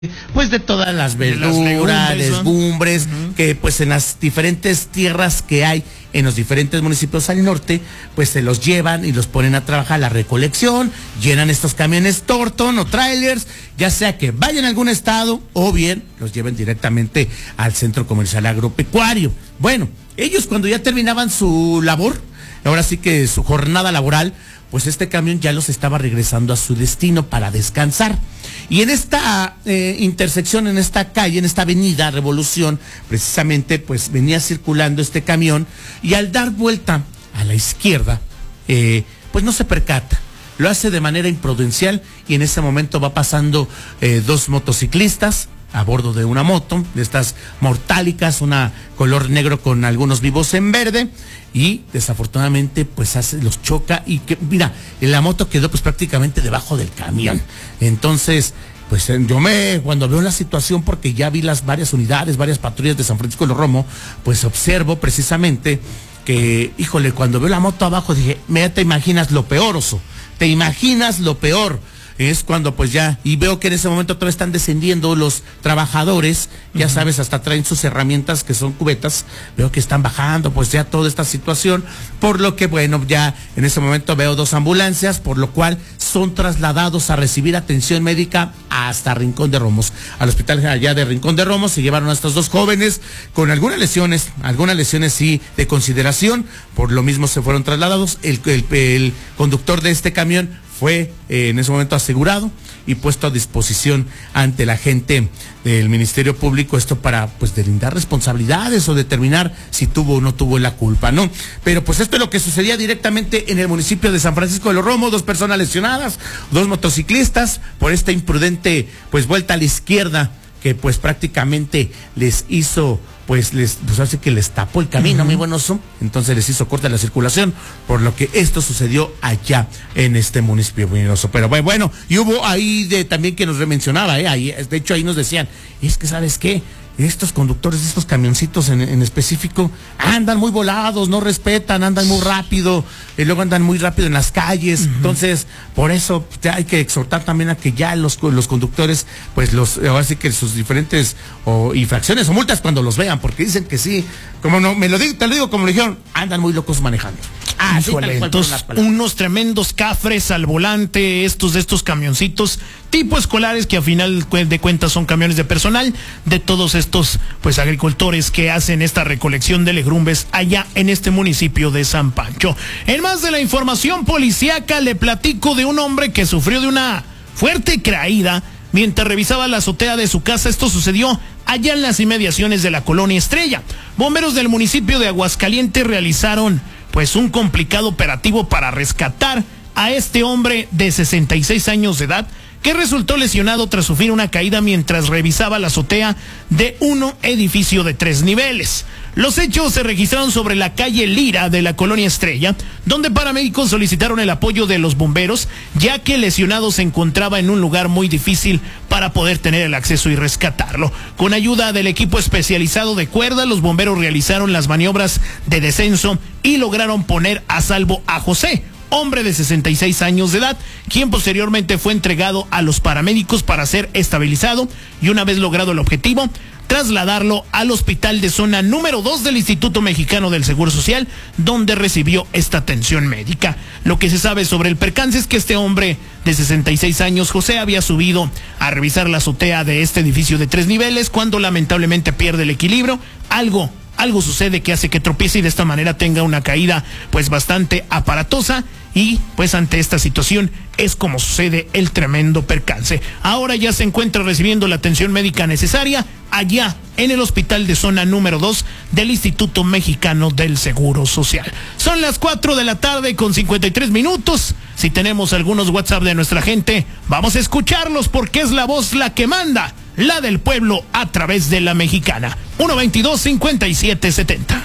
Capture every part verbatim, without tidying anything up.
pues de todas las verduras, legumbres, uh-huh. que pues en las diferentes tierras que hay en los diferentes municipios al norte, pues se los llevan y los ponen a trabajar la recolección, llenan estos camiones Torton o trailers, ya sea que vayan a algún estado o bien los lleven directamente al centro comercial agropecuario. Bueno, ellos cuando ya terminaban su labor, ahora sí que su jornada laboral, pues este camión ya los estaba regresando a su destino para descansar. Y en esta eh, intersección, en esta calle, en esta avenida Revolución, precisamente, pues venía circulando este camión y al dar vuelta a la izquierda, eh, pues no se percata. Lo hace de manera imprudencial y en ese momento va pasando eh, dos motociclistas a bordo de una moto, de estas mortálicas, una color negro con algunos vivos en verde, y desafortunadamente pues hace, los choca y que, mira, la moto quedó pues prácticamente debajo del camión. Entonces, pues yo me, cuando veo la situación, porque ya vi las varias unidades, varias patrullas de San Francisco de los Romos, pues observo precisamente que, híjole, cuando veo la moto abajo dije, mira, te imaginas lo peor, oso, te imaginas lo peor. Es cuando pues ya, y veo que en ese momento todavía están descendiendo los trabajadores, ya uh-huh. sabes, hasta traen sus herramientas que son cubetas, veo que están bajando pues ya toda esta situación, por lo que bueno, ya en ese momento veo dos ambulancias, por lo cual son trasladados a recibir atención médica hasta Rincón de Romos. Al hospital allá de Rincón de Romos se llevaron a estos dos jóvenes con algunas lesiones, algunas lesiones sí de consideración, por lo mismo se fueron trasladados. El, el, el conductor de este camión fue eh, en ese momento asegurado y puesto a disposición ante la gente del Ministerio Público, esto para pues delindar responsabilidades o determinar si tuvo o no tuvo la culpa, ¿no? Pero pues esto es lo que sucedía directamente en el municipio de San Francisco de los Romos, dos personas lesionadas, dos motociclistas por esta imprudente pues vuelta a la izquierda que pues prácticamente les hizo pues les pues hace que les tapó el camino, uh-huh. muy buenos, entonces les hizo corta la circulación, por lo que esto sucedió allá en este municipio buenoso. Pero bueno, bueno, y hubo ahí de también que nos mencionaba, eh, ahí, de hecho ahí nos decían, es que ¿sabes qué? Estos conductores de estos camioncitos en, en específico andan muy volados, no respetan, andan muy rápido, y luego andan muy rápido en las calles, uh-huh. entonces por eso ya hay que exhortar también a que ya los, los conductores, pues los, ahora sí que sus diferentes o infracciones o multas cuando los vean, porque dicen que sí, como no, me lo digo, te lo digo como le dijeron, andan muy locos manejando. Ah, sí, entonces, unos tremendos cafres al volante, estos de estos camioncitos tipo escolares que a final de cuentas son camiones de personal de todos estos pues agricultores que hacen esta recolección de legumbres allá en este municipio de San Pancho. En más de la información policíaca, le platico de un hombre que sufrió de una fuerte caída mientras revisaba la azotea de su casa. Esto sucedió allá en las inmediaciones de la Colonia Estrella. Bomberos del municipio de Aguascalientes realizaron pues un complicado operativo para rescatar a este hombre de sesenta y seis años de edad que resultó lesionado tras sufrir una caída mientras revisaba la azotea de un edificio de tres niveles. Los hechos se registraron sobre la calle Lira de la Colonia Estrella, donde paramédicos solicitaron el apoyo de los bomberos, ya que el lesionado se encontraba en un lugar muy difícil para poder tener el acceso y rescatarlo. Con ayuda del equipo especializado de cuerda, los bomberos realizaron las maniobras de descenso y lograron poner a salvo a José, hombre de sesenta y seis años de edad, quien posteriormente fue entregado a los paramédicos para ser estabilizado y una vez logrado el objetivo, trasladarlo al hospital de zona número dos del Instituto Mexicano del Seguro Social, donde recibió esta atención médica. Lo que se sabe sobre el percance es que este hombre de sesenta y seis años, José, había subido a revisar la azotea de este edificio de tres niveles cuando lamentablemente pierde el equilibrio, algo Algo sucede que hace que tropiece y de esta manera tenga una caída pues bastante aparatosa, y pues ante esta situación es como sucede el tremendo percance. Ahora ya se encuentra recibiendo la atención médica necesaria allá en el hospital de zona número dos del Instituto Mexicano del Seguro Social. Son las cuatro de la tarde con cincuenta y tres minutos. Si tenemos algunos WhatsApp de nuestra gente, vamos a escucharlos porque es la voz la que manda, la del pueblo a través de la Mexicana. uno veintidós cincuenta y siete setenta.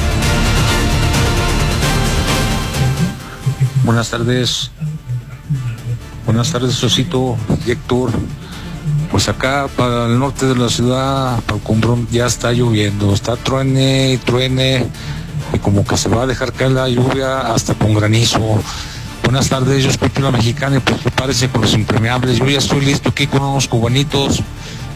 Buenas tardes. Buenas tardes, Sosito, Héctor. Pues acá para el norte de la ciudad, para Cumbrón, ya está lloviendo. Está truene y truene. Y como que se va a dejar caer la lluvia hasta con granizo. Buenas tardes, yo escucho la Mexicana y pues prepárese con los impermeables. Yo ya estoy listo aquí con unos cubanitos